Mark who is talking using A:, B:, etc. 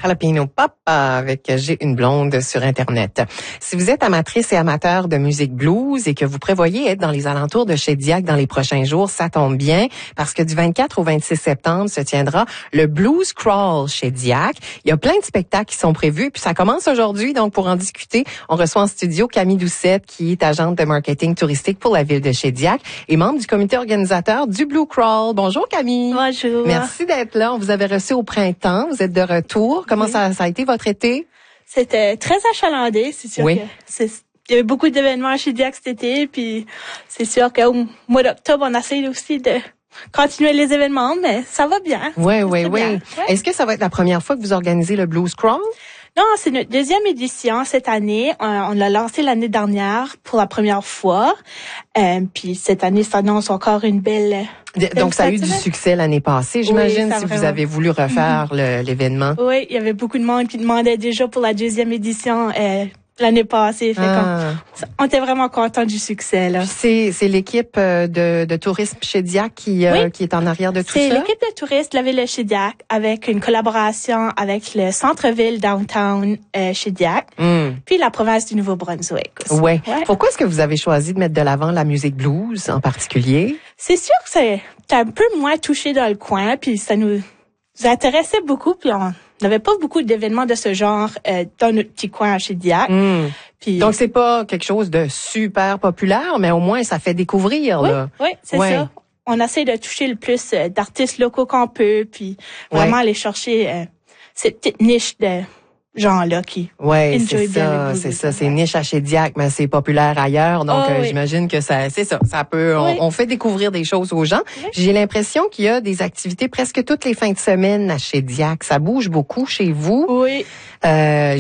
A: Jalapeno Pop avec J'ai une blonde sur Internet. Si vous êtes amatrice et amateur de musique blues et que vous prévoyez être dans les alentours de Shediac dans les prochains jours, ça tombe bien parce que du 24 au 26 septembre se tiendra le Blues Crawl Shediac. Il y a plein de spectacles qui sont prévus puis ça commence aujourd'hui. Donc pour en discuter, on reçoit en studio Camille Doucette qui est agente de marketing touristique pour la ville de Shediac et membre du comité organisateur du Blue Crawl. Bonjour Camille.
B: Bonjour.
A: Merci d'être là. On vous avait reçu au printemps. Vous êtes de retour. Comment ça a été votre été?
B: C'était très achalandé, c'est sûr.
A: Oui.
B: Il y avait beaucoup d'événements à Shediac cet été, puis c'est sûr qu'au mois d'octobre, on essaie aussi de continuer les événements, mais ça va bien.
A: Oui.
B: Ouais.
A: Est-ce que ça va être la première fois que vous organisez le Blues Crawl?
B: Non, c'est notre deuxième édition cette année. On l'a lancé l'année dernière pour la première fois. Puis cette année s'annonce encore une belle...
A: Donc, ça a eu du succès l'année passée, j'imagine,
B: oui,
A: si
B: vraiment.
A: Vous avez voulu refaire l'événement.
B: Oui, il y avait beaucoup de monde qui demandait déjà pour la deuxième édition l'année passée. Fait on était vraiment contents du succès, là.
A: C'est l'équipe de tourisme Shediac qui est en arrière de tout ça?
B: C'est l'équipe de touristes de la ville de Shediac avec une collaboration avec le centre-ville downtown Shediac, puis la province du Nouveau-Brunswick aussi.
A: Ouais. Pourquoi est-ce que vous avez choisi de mettre de l'avant la musique blues en particulier?
B: C'est sûr que c'est un peu moins touché dans le coin, puis ça nous intéressait beaucoup, puis on n'avait pas beaucoup d'événements de ce genre dans notre petit coin à Shediac. Puis,
A: donc, c'est pas quelque chose de super populaire, mais au moins, ça fait découvrir, là.
B: Oui, c'est ça. On essaie de toucher le plus d'artistes locaux qu'on peut, puis vraiment aller chercher cette petite niche de gens-là qui enjoy bien le blues.
A: C'est ça. C'est niche à Shediac, mais c'est populaire ailleurs. Donc, j'imagine que c'est ça. Ça peut, on fait découvrir des choses aux gens. Oui. J'ai l'impression qu'il y a des activités presque toutes les fins de semaine à Shediac. Ça bouge beaucoup chez vous.
B: Oui.